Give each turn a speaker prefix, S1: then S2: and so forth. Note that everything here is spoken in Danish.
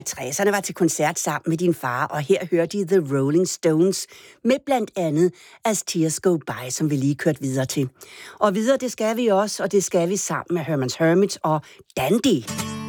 S1: 60'erne var til koncert sammen med din far, og her hørte de The Rolling Stones med blandt andet As Tears Go By, som vi lige kørte videre til. Og videre, det skal vi også, og det skal vi sammen med Herman's Hermits og Dandy.